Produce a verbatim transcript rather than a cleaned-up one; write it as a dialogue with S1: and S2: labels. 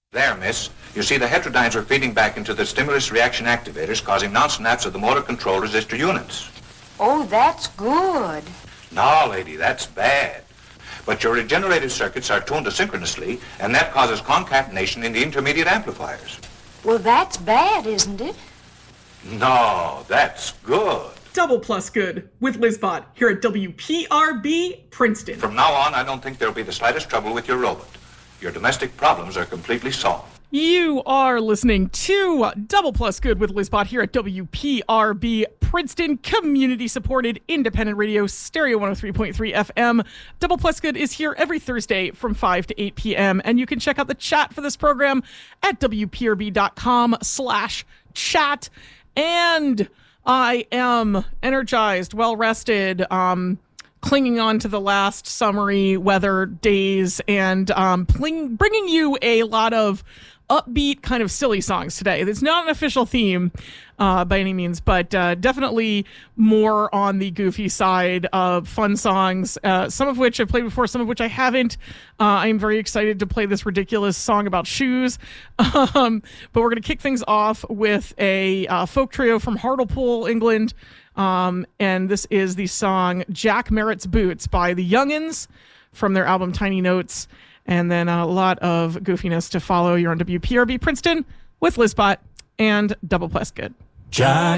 S1: There, miss. You see, the heterodynes are feeding back into the stimulus reaction activators, causing non-snaps of the motor control resistor units.
S2: Oh, that's good.
S1: No, lady, that's bad. But your regenerative circuits are tuned asynchronously, and that causes concatenation in the intermediate amplifiers.
S2: Well, that's bad, isn't it?
S1: No, that's good.
S3: Double plus good with Lizbot here at W P R B Princeton.
S1: From now on, I don't think there'll be the slightest trouble with your robot. Your domestic problems are completely solved.
S3: You are listening to Double Plus Good with Lizbot here at W P R B Princeton, community-supported independent radio, stereo one oh three point three F M. Double Plus Good is here every Thursday from five to eight p.m., and you can check out the chat for this program at wprb.com slash chat. And I am energized, well-rested, um... clinging on to the last summery weather days and um, pling, bringing you a lot of upbeat kind of silly songs today. It's not an official theme uh, by any means, but uh, definitely more on the goofy side of fun songs, uh, some of which I've played before, some of which I haven't. Uh, I'm very excited to play this ridiculous song about shoes. Um, but we're going to kick things off with a uh, folk trio from Hartlepool, England. Um, and this is the song Jack Merritt's Boots by the Young'uns from their album Tiny Notes. And then a lot of goofiness to follow. You're on W P R B Princeton with Lizbot and Double Plus Good.
S4: Jack